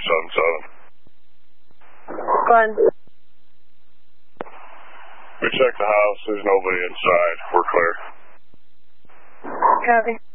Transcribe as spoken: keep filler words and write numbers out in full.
seven seven. Go on. We checked the house. There's nobody inside. We're clear. Copy.